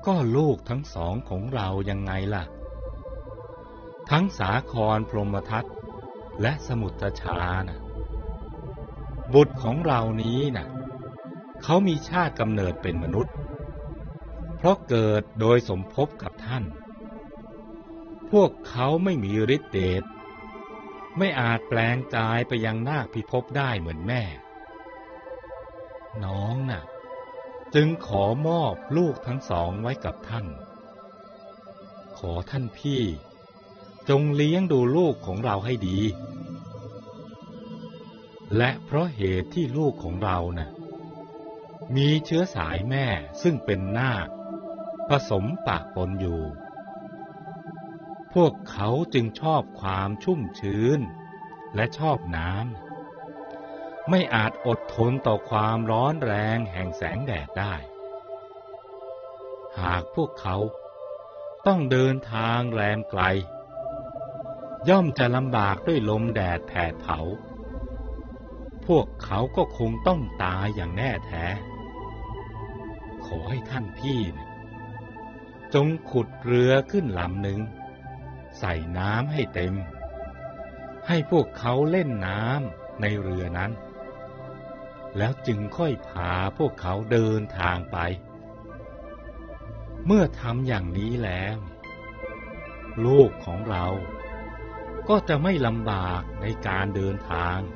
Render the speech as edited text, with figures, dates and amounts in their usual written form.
ก็ลูกทั้งสองของเรายังไงล่ะทั้งสาครพรหมทัตและสมุทชานะบุตรของเรานี้นะเขามีชาติกำเนิดเป็นมนุษย์เพราะเกิดโดยสมภพกับท่านพวกเขาไม่มีฤทธิ์เดชไม่อาจแปลงกายไปยังนาคพิภพได้เหมือนแม่น้องน่ะจึงขอมอบลูกทั้งสองไว้กับท่านขอท่านพี่จงเลี้ยงดูลูกของเราให้ดีและเพราะเหตุที่ลูกของเราน่ะมีเชื้อสายแม่ซึ่งเป็นนาคผสมปะปนอยู่พวกเขาจึงชอบความชุ่มชื้นและชอบน้ำไม่อาจอดทนต่อความร้อนแรงแห่งแสงแดดได้หากพวกเขาต้องเดินทางแรมไกลย่อมจะลำบากด้วยลมแดดแผดเผาพวกเขาก็คงต้องตายอย่างแน่แท้ขอให้ท่านพี่จงขุดเรือขึ้นลำหนึ่งใส่น้ำให้เต็มให้พวกเขาเล่นน้ำในเรือนั้นแล้วจึงค่อยพาพวกเขาเดินทางไปเมื่อทำอย่างนี้แล้วลูกของเราก็จะไม่ลำบากในการเดินทาง